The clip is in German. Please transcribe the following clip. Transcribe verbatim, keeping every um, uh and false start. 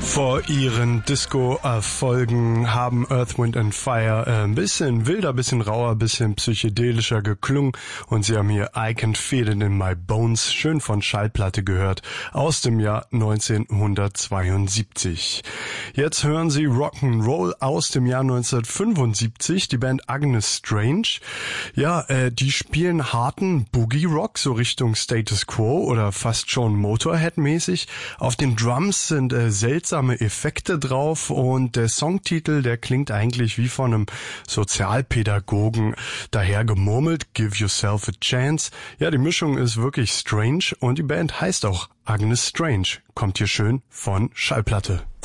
Vor ihren Disco-Erfolgen haben Earth, Wind and Fire äh, ein bisschen wilder, bisschen rauer, bisschen psychedelischer geklungen und sie haben hier I Can Feel It in My Bones, schön von Schallplatte gehört, aus dem Jahr neunzehnhundertzweiundsiebzig. Jetzt hören Sie Rock'n'Roll aus dem Jahr neunzehnhundertfünfundsiebzig, die Band Agnes Strange. Ja, äh, die spielen harten Boogie-Rock, so Richtung Status Quo oder fast schon Motorhead-mäßig. Auf den Drums sind äh, seltsame Effekte drauf und der Songtitel, der klingt eigentlich wie von einem Sozialpädagogen daher gemurmelt, Give Yourself a Chance. Ja, die Mischung ist wirklich strange und die Band heißt auch Agnes Strange. Kommt hier schön von Schallplatte.